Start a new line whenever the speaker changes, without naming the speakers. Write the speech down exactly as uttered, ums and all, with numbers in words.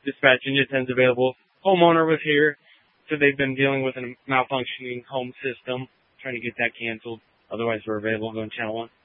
Dispatch Engine ten's available. Homeowner was here, so they've been dealing with a malfunctioning home system, trying to get that canceled. Otherwise, we're available on channel one.